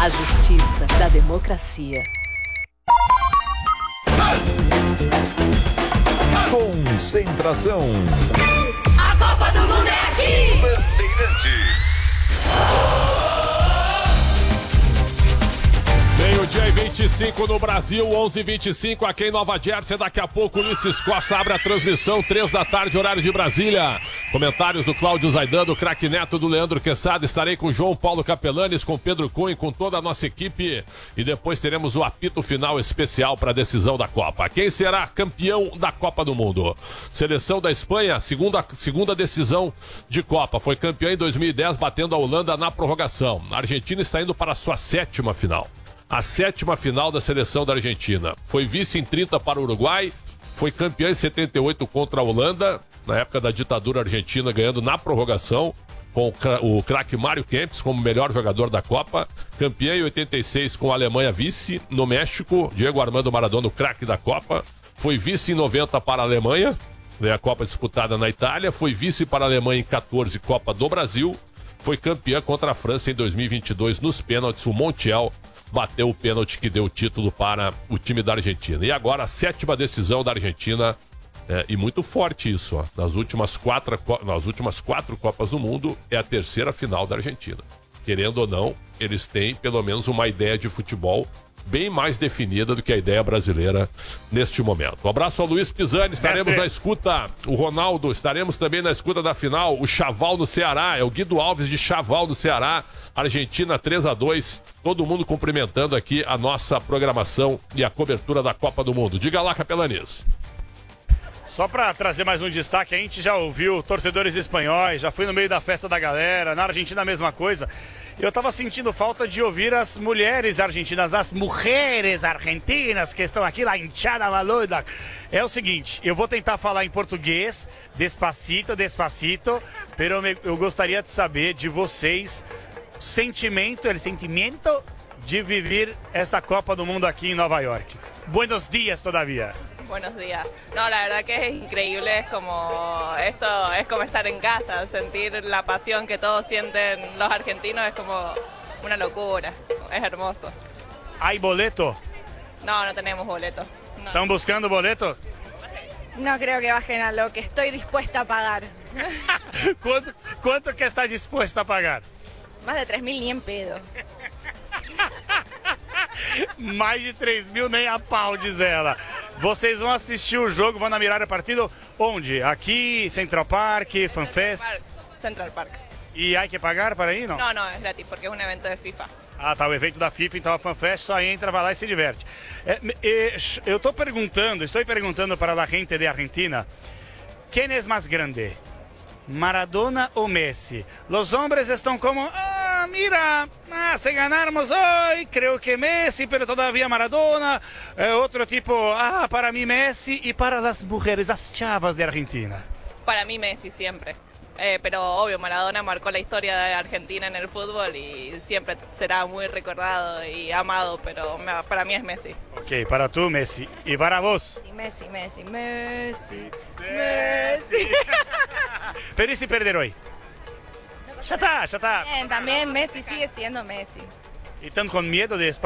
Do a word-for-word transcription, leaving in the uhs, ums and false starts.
A justiça da democracia. Concentração. A Copa do Mundo é aqui! Bandeirantes. Meio-dia e vinte e cinco no Brasil, onze e vinte e cinco aqui em Nova Jersey. Daqui a pouco Ulisses Costa abre a transmissão, três da tarde, horário de Brasília. Comentários do Cláudio Zaidan, do craque Neto, do Leandro Quesada. Estarei com João Paulo Capelanes, com Pedro Cunha, com toda a nossa equipe. E depois teremos o apito final especial para a decisão da Copa. Quem será campeão da Copa do Mundo? Seleção da Espanha, segunda, segunda decisão de Copa. Foi campeã em dois mil e dez, batendo a Holanda na prorrogação. A Argentina está indo para a sua sétima final. A sétima final da seleção da Argentina. Foi vice em trinta para o Uruguai, foi campeã em setenta e oito contra a Holanda, na época da ditadura argentina, ganhando na prorrogação, com o craque Mário Kempes como melhor jogador da Copa. Campeã em oitenta e seis com a Alemanha vice no México, Diego Armando Maradona, o craque da Copa. Foi vice em noventa para a Alemanha, a Copa disputada na Itália. Foi vice para a Alemanha em quatorze, Copa do Brasil. Foi campeã contra a França em dois mil e vinte e dois nos pênaltis. O Montiel bateu o pênalti que deu o título para o time da Argentina. E agora a sétima decisão da Argentina, é, e muito forte isso, ó. Nas últimas quatro, nas últimas quatro Copas do Mundo, é a terceira final da Argentina. Querendo ou não, eles têm pelo menos uma ideia de futebol bem mais definida do que a ideia brasileira neste momento. Um abraço ao Luiz Pisani, estaremos na escuta, o Ronaldo, estaremos também na escuta da final, o Chaval no Ceará, é o Guido Alves de Chaval no Ceará, Argentina três a dois, todo mundo cumprimentando aqui a nossa programação e a cobertura da Copa do Mundo. Diga lá, Capelanes. Só para trazer mais um destaque, a gente já ouviu torcedores espanhóis, já fui no meio da festa da galera, na Argentina a mesma coisa. Eu tava sentindo falta de ouvir as mulheres argentinas, as mulheres argentinas que estão aqui, lá hinchada maluda. É o seguinte, eu vou tentar falar em português, despacito, despacito, pero me, eu gostaria de saber de vocês o sentimento, o sentimento de viver esta Copa do Mundo aqui em Nova York. Buenos dias todavía. Buenos días. No, la verdad que es increíble, es como esto es como estar en casa, sentir la pasión que todos sienten los argentinos es como una locura, es hermoso. ¿Hay boleto? No, no tenemos boleto. No. ¿Están buscando boletos? No creo que bajen a lo que estoy dispuesta a pagar. ¿Cuánto, ¿Cuánto que está dispuesta a pagar? Más de tres mil ni en pedo. Mais de três mil nem a pau, diz ela. Vocês vão assistir o jogo, vão mirar a partida onde? Aqui, Central Park, FanFest? Central Park. E há que pagar para ir, não? Não, não, é grátis, porque é um evento de FIFA. Ah, tá, o evento da FIFA, então a FanFest só entra, vai lá e se diverte. É, é, eu estou perguntando, estou perguntando para a gente de Argentina, quem é mais grande? Maradona ou Messi? Los hombres estão como, ah, mira, ah, se ganarmos hoy, creo que Messi, pero todavía Maradona. Eh, outro tipo, ah, para mí Messi, y para las mujeres, as chavas de Argentina. Para mí Messi siempre, eh, pero obvio Maradona marcó la historia de Argentina en el fútbol y siempre será muy recordado y amado, pero para mí es Messi. Ok, para tú Messi, y para vos? Messi, Messi, Messi, Messi. Pero ¿y si perder hoy? Ya está, ya está. Bien, también Messi sigue siendo Messi. ¿Y están con miedo de